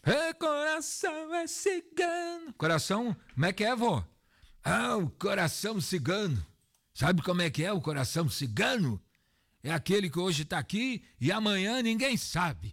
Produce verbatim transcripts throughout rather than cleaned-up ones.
É, coração é cigano. Coração, como é que é, vô? Ah, o coração cigano. Sabe como é que é o coração cigano? É aquele que hoje tá aqui e amanhã ninguém sabe.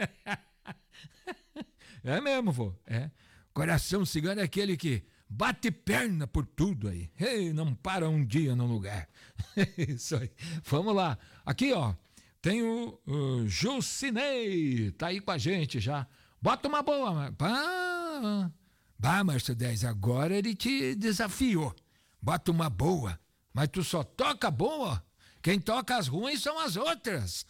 É mesmo, vô. É. Coração cigano é aquele que bate perna por tudo aí. Ei, não para um dia no lugar. Isso aí. Vamos lá. Aqui, ó. Tem o, o Jucinei. Tá aí com a gente já. Bota uma boa. Bah, bah, Márcio dez, agora ele te desafiou. Bota uma boa. Mas tu só toca boa? Quem toca as ruins são as outras.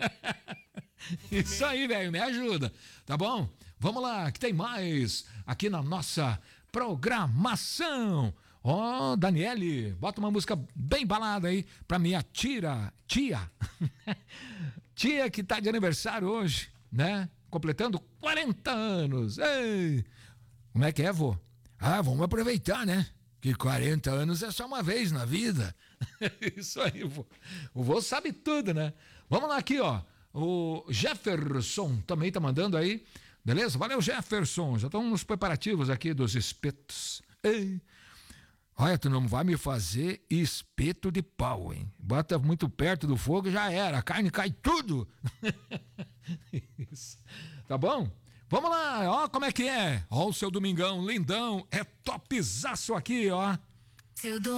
Isso aí, velho, me ajuda. Tá bom? Vamos lá, que tem mais aqui na nossa programação. Ó, oh, Daniele, bota uma música bem balada aí pra minha tira, tia. Tia que tá de aniversário hoje, né? Completando quarenta anos. Ei! Como é que é, vô? Ah, vamos aproveitar, né? Que quarenta anos é só uma vez na vida. Isso aí, vô. O vô sabe tudo, né? Vamos lá aqui, ó. O Jefferson também tá mandando aí. Beleza? Valeu, Jefferson. Já estão nos preparativos aqui dos espetos. Ei! Olha, tu não vai me fazer espeto de pau, hein? Bota muito perto do fogo, já era. A carne cai tudo. Isso. Tá bom? Vamos lá, ó como é que é. Ó o seu domingão lindão. É topzaço aqui, ó. Seu